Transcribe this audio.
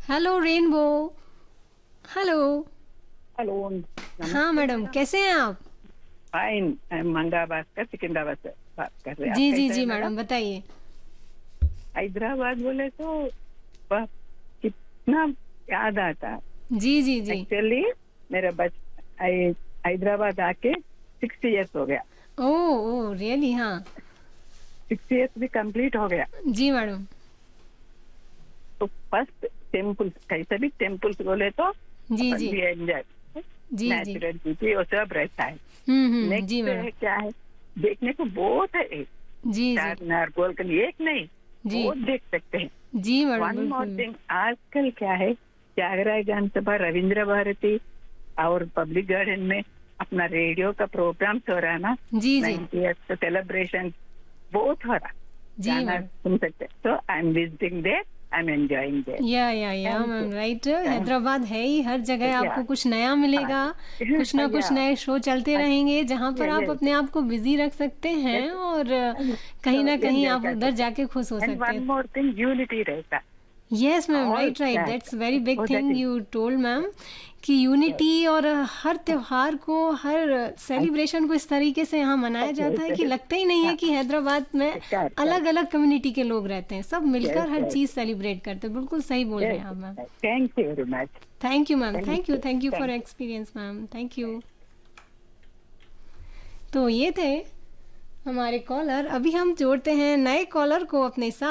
Hello rainbow. Hello. Hello. हाँ नमस्ते madam, madam. कैसे हैं आप? फाइन। आई एम मंगा भास्कर सिकंदराबाद से बात कर रहे हैं। आप जी जी कैसे जी हैं मैडम? मैडम, बताइए। हैदराबाद बोले तो वाह, कितना याद आता है। जी जी जी। एक्चुअली मेरा हैदराबाद आके 60 इयर्स हो गया। ओह ओह रियली, हाँ। 60 इयर्स भी कंप्लीट हो गया। जी मैडम। तो फर्स्ट टेम्पल्स, कैसे भी टेम्पल्स बोले तो जी अपन जी भी एंजॉय, जी जी। नेचुरल ब्यूटी वो सब रहता है। जी नेक्स्ट मैडम। है क्या है, देखने को बहुत है। जी जी चार मीनार, गोलकंड, एक नहीं जी बहुत देख सकते हैं। जी मैडम, वन मोर बिल्कुल। थिंग, आजकल क्या है, त्यागराय गान सभा, रविंद्र भारती और पब्लिक गार्डन में अपना रेडियो का प्रोग्राम्स हो रहा है ना। जी जी 90th सेलिब्रेशन बहुत हो रहा। जी गाना मैडम। सुन सकते, सो I am visiting there, I am enjoying there. या thank you. Ma'am, right. Hyderabad है ही, हर जगह या आपको कुछ नया हाँ मिलेगा। कुछ ना कुछ या नए शो चलते रहेंगे जहाँ पर आप यस अपने आप को बिजी रख सकते हैं, और कहीं ना कहीं एंजॉय आप कर उधर सकते। जाके खुश हो एंड सकते वन हैं। मोर थिंग, यूनिटी रहता है। Yes ma'am, all right right, that's very big so that thing is you told ma'am, कि यूनिटी, और हर त्योहार को, हर सेलिब्रेशन को इस तरीके से यहाँ मनाया जाता है कि लगता ही नहीं है कि हैदराबाद में अलग अलग कम्युनिटी के लोग रहते हैं। सब मिलकर हर चीज़ सेलिब्रेट करते हैं। बिल्कुल सही बोल रहे हैं आप ma'am. Thank you very much. Thank you ma'am, thank thank you for you. Experience ma'am, thank you. तो ये थे हमारे कॉलर। अभी हम जोड़ते हैं नए कॉलर को अपने साथ।